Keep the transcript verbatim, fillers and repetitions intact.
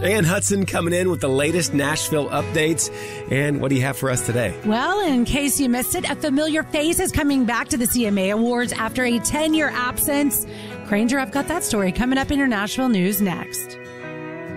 Ann Hudson coming in with the latest Nashville updates. And what do you have for us today? Well, in case you missed it, a familiar face is coming back to the C M A Awards after a ten-year absence. Granger, I've got that story coming up in your Nashville news next.